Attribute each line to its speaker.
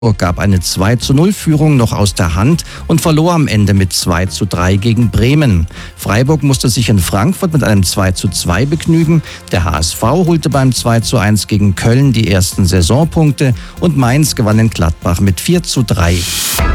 Speaker 1: Gab eine 2:0-Führung noch aus der Hand und verlor am Ende mit 2:3 gegen Bremen. Freiburg musste sich in Frankfurt mit einem 2:2 begnügen. Der HSV holte beim 2:1 gegen Köln die ersten Saisonpunkte und Mainz gewann in Gladbach mit 4:3.